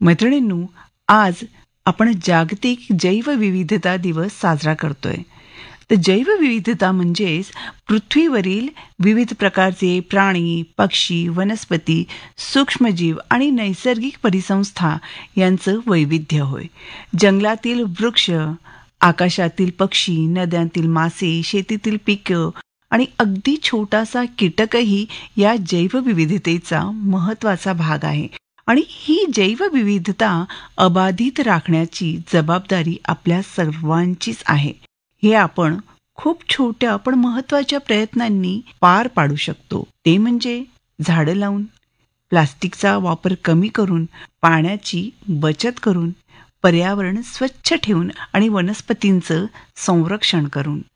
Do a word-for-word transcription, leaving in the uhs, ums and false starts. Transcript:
मैत्रिणींनो, आज आपण जागतिक जैवविविधता दिवस साजरा करतोय. तर जैवविविधता म्हणजेच पृथ्वीवरील विविध प्रकारचे प्राणी, पक्षी, वनस्पती, सूक्ष्मजीव आणि नैसर्गिक परिसंस्था यांचं वैविध्य होय. जंगलातील वृक्ष, आकाशातील पक्षी, नद्यांतील मासे, शेतीतील पिकं आणि अगदी छोटासा कीटकही या जैवविविधतेचा महत्वाचा भाग आहे. आणि ही जैवविविधता अबाधित राखण्याची जबाबदारी आपल्या सर्वांचीच आहे. हे आपण खूप छोट्या पण महत्वाच्या प्रयत्नांनी पार पाडू शकतो. ते म्हणजे झाडं लावून, प्लास्टिकचा वापर कमी करून, पाण्याची बचत करून, पर्यावरण स्वच्छ ठेवून आणि वनस्पतींचं संरक्षण करून.